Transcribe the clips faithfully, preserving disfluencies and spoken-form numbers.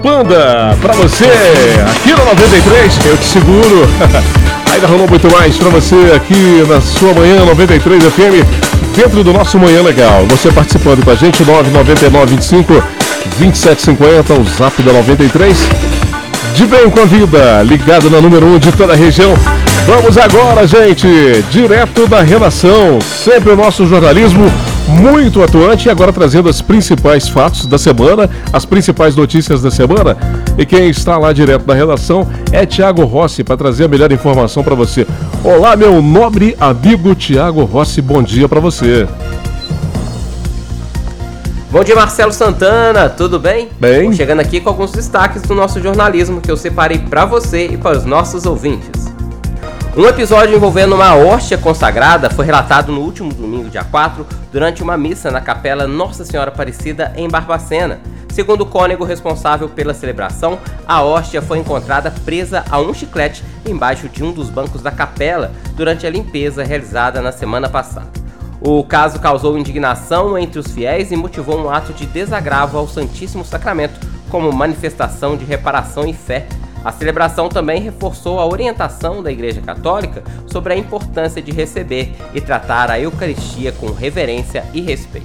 Panda, pra você, aqui no noventa e três, eu te seguro. Ainda rolou muito mais pra você aqui na sua manhã noventa e três F M, dentro do nosso Manhã Legal. Você participando com a gente, nove nove nove, vinte e cinco, vinte e sete cinquenta, o zap da noventa e três. De bem com a vida, ligado na número um de toda a região. Vamos agora, gente, direto da redação, sempre o nosso jornalismo muito atuante, agora trazendo os principais fatos da semana, as principais notícias da semana. E quem está lá direto da redação é Thiago Rossi, para trazer a melhor informação para você. Olá, meu nobre amigo Thiago Rossi, bom dia para você. Bom dia, Marcelo Santana, tudo bem? Bem. Vou chegando aqui com alguns destaques do nosso jornalismo que eu separei para você e para os nossos ouvintes. Um episódio envolvendo uma hóstia consagrada foi relatado no último domingo, dia quatro, durante uma missa na Capela Nossa Senhora Aparecida, em Barbacena. Segundo o cônego responsável pela celebração, a hóstia foi encontrada presa a um chiclete embaixo de um dos bancos da capela durante a limpeza realizada na semana passada. O caso causou indignação entre os fiéis e motivou um ato de desagravo ao Santíssimo Sacramento como manifestação de reparação e fé. A celebração também reforçou a orientação da Igreja Católica sobre a importância de receber e tratar a Eucaristia com reverência e respeito.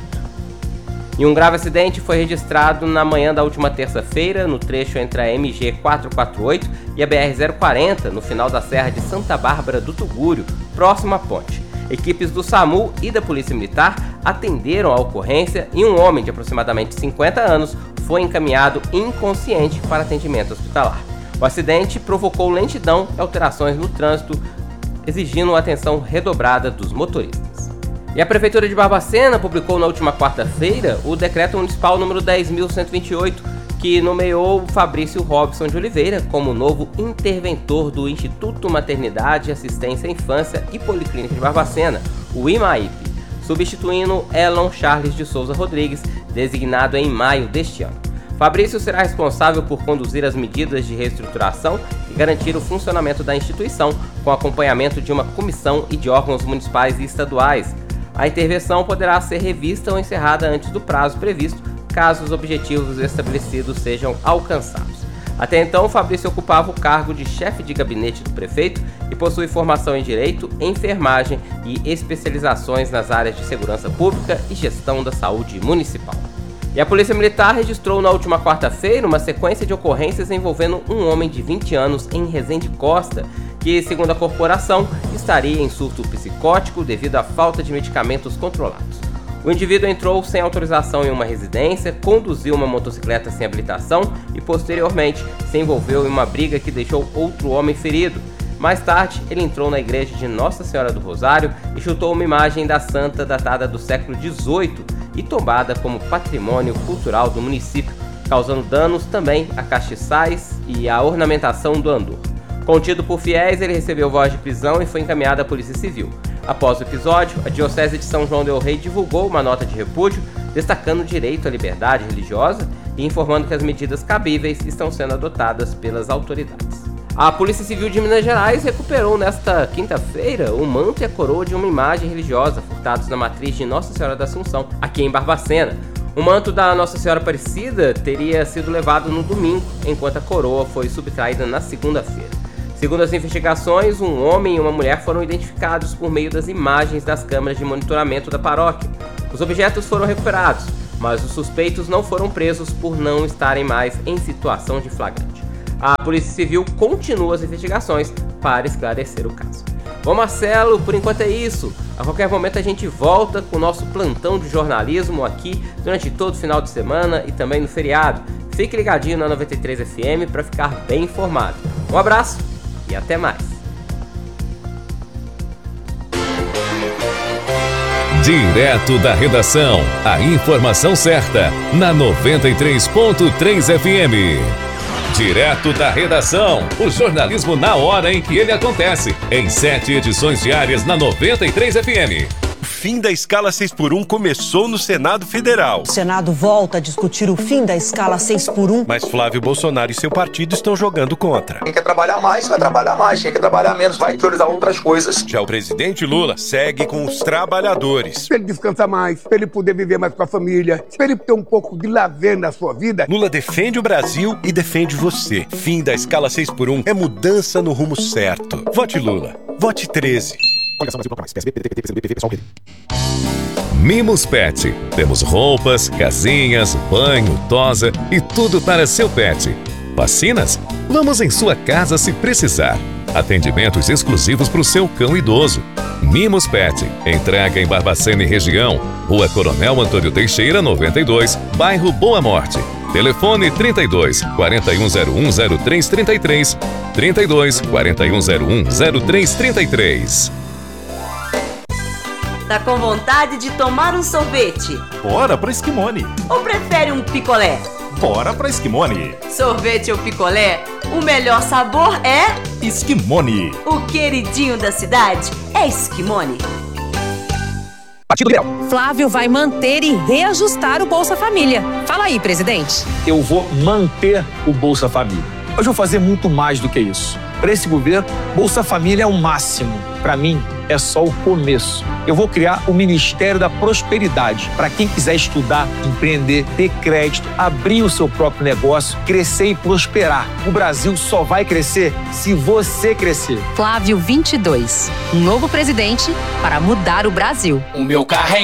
E um grave acidente foi registrado na manhã da última terça-feira, no trecho entre a M G quatrocentos e quarenta e oito e a B R zero quarenta, no final da Serra de Santa Bárbara do Tugúrio, próximo à ponte. Equipes do SAMU e da Polícia Militar atenderam a ocorrência e um homem de aproximadamente cinquenta anos foi encaminhado inconsciente para atendimento hospitalar. O acidente provocou lentidão e alterações no trânsito, exigindo a atenção redobrada dos motoristas. E a Prefeitura de Barbacena publicou na última quarta-feira o Decreto Municipal número dez mil cento e vinte e oito, que nomeou Fabrício Robson de Oliveira como novo interventor do Instituto Maternidade, Assistência à Infância e Policlínica de Barbacena, o I M A I P, substituindo Elon Charles de Souza Rodrigues, designado em maio deste ano. Fabrício será responsável por conduzir as medidas de reestruturação e garantir o funcionamento da instituição, com acompanhamento de uma comissão e de órgãos municipais e estaduais. A intervenção poderá ser revista ou encerrada antes do prazo previsto, caso os objetivos estabelecidos sejam alcançados. Até então, Fabrício ocupava o cargo de chefe de gabinete do prefeito e possui formação em Direito, Enfermagem e especializações nas áreas de segurança pública e gestão da saúde municipal. E a Polícia Militar registrou na última quarta-feira uma sequência de ocorrências envolvendo um homem de vinte anos em Resende Costa, que, segundo a corporação, estaria em surto psicótico devido à falta de medicamentos controlados. O indivíduo entrou sem autorização em uma residência, conduziu uma motocicleta sem habilitação e, posteriormente, se envolveu em uma briga que deixou outro homem ferido. Mais tarde, ele entrou na igreja de Nossa Senhora do Rosário e chutou uma imagem da santa datada do século dezoito e tombada como patrimônio cultural do município, causando danos também a castiçais e a ornamentação do andor. Contido por fiéis, ele recebeu voz de prisão e foi encaminhado à Polícia Civil. Após o episódio, a Diocese de São João del Rei divulgou uma nota de repúdio, destacando o direito à liberdade religiosa e informando que as medidas cabíveis estão sendo adotadas pelas autoridades. A Polícia Civil de Minas Gerais recuperou nesta quinta-feira o manto e a coroa de uma imagem religiosa furtados na matriz de Nossa Senhora da Assunção, aqui em Barbacena. O manto da Nossa Senhora Aparecida teria sido levado no domingo, enquanto a coroa foi subtraída na segunda-feira. Segundo as investigações, um homem e uma mulher foram identificados por meio das imagens das câmeras de monitoramento da paróquia. Os objetos foram recuperados, mas os suspeitos não foram presos por não estarem mais em situação de flagrante. A Polícia Civil continua as investigações para esclarecer o caso. Bom, Marcelo, por enquanto é isso. A qualquer momento a gente volta com o nosso plantão de jornalismo aqui durante todo o final de semana e também no feriado. Fique ligadinho na noventa e três F M para ficar bem informado. Um abraço e até mais. Direto da redação, a informação certa na noventa e três ponto três F M. Direto da redação, o jornalismo na hora em que ele acontece, em sete edições diárias na noventa e três F M. fim da escala seis por um começou no Senado Federal. O Senado volta a discutir o fim da escala seis por um. Mas Flávio Bolsonaro e seu partido estão jogando contra. Quem quer trabalhar mais, vai trabalhar mais. Quem quer trabalhar menos, vai priorizar outras coisas. Já o presidente Lula segue com os trabalhadores. Pra ele descansar mais, pra ele poder viver mais com a família, pra ele ter um pouco de lazer na sua vida. Lula defende o Brasil e defende você. Fim da escala seis por um é mudança no rumo certo. Vote Lula. Vote treze. Mimos Pet. Temos roupas, casinhas, banho, tosa e tudo para seu pet. Vacinas? Vamos em sua casa se precisar. Atendimentos exclusivos para o seu cão idoso. Mimos Pet. Entrega em Barbacena e região. Rua Coronel Antônio Teixeira, noventa e dois, bairro Boa Morte. Telefone trinta e dois, quarenta e um zero um, zero três trinta e três. trinta e dois, quarenta e um zero um, zero três trinta e três. Tá com vontade de tomar um sorvete? Bora pra Esquimone. Ou prefere um picolé? Bora pra Esquimone. Sorvete ou picolé, o melhor sabor é... Esquimone. O queridinho da cidade é Esquimone. Partido Liberal. Flávio vai manter e reajustar o Bolsa Família. Fala aí, presidente. Eu vou manter o Bolsa Família. Hoje eu vou fazer muito mais do que isso. Para esse governo, Bolsa Família é o máximo. Para mim, é só o começo. Eu vou criar o Ministério da Prosperidade para quem quiser estudar, empreender, ter crédito, abrir o seu próprio negócio, crescer e prosperar. O Brasil só vai crescer se você crescer. Flávio vinte e dois, um novo presidente para mudar o Brasil. O meu carro é